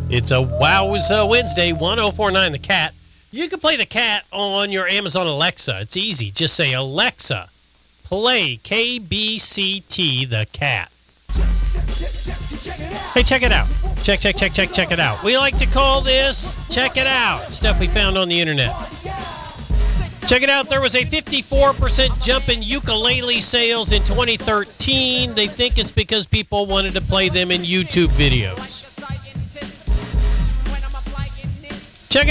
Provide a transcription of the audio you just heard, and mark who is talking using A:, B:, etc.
A: It's a Wowza Wednesday, 1049 The Cat. You can play The Cat on your Amazon Alexa. It's easy. Just say, Alexa, play KBCT The Cat. Hey, check it out. Check it out. We like to call this Check It Out. Stuff we found on the internet. Check it out. There was a 54% jump in ukulele sales in 2013. They think it's because people wanted to play them in YouTube videos.